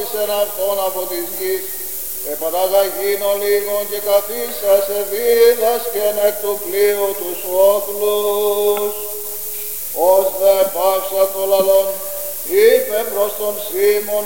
έσωσισεν αυτόν από της γης, επαναγαγήν ο λίγων και καθίσασε δίδασκεν εκ του πλοίου τους όχλους. Ως δε πάυσα το λαλόν, είπε προς τον Σίμων